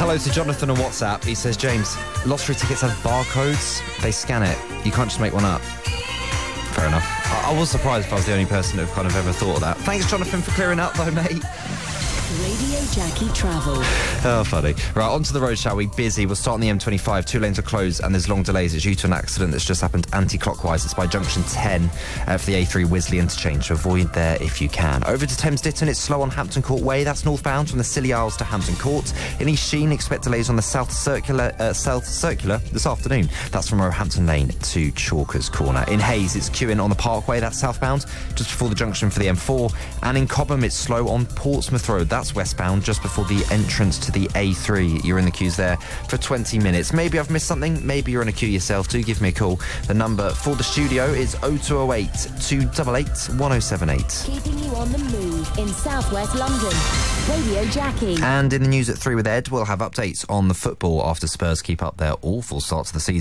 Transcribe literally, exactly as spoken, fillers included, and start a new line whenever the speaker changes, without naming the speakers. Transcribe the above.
hello to Jonathan on WhatsApp. He says, James, lottery tickets have barcodes. They scan it. You can't just make one up. Fair enough. I, I was surprised if I was the only person to have kind of ever thought of that. Thanks, Jonathan, for clearing up, though, mate.
Radio Jackie Travel.
Oh, funny. Right, onto the road, shall we? Busy. We'll start on the M twenty-five. Two lanes are closed and there's long delays. It's due to an accident that's just happened anti-clockwise. It's by junction ten uh, for the A three Wisley interchange. So avoid there if you can. Over to Thames Ditton. It's slow on Hampton Court Way. That's northbound from the Scilly Isles to Hampton Court. In East Sheen, expect delays on the South Circular uh, South Circular this afternoon. That's from Roehampton Lane to Chalkers Corner. In Hayes, it's queuing on the Parkway. That's southbound just before the junction for the M four. And in Cobham, it's slow on Portsmouth Road. That's westbound just before the entrance to the A three. You're in the queues there for twenty minutes. Maybe I've missed something. Maybe you're in a queue yourself. Do give me a call. The number for the studio is oh two oh eight, two eight eight, one oh seven eight.
Keeping you on the move in southwest London. Radio Jackie.
And in the news at three with Ed, we'll have updates on the football after Spurs keep up their awful start to the season.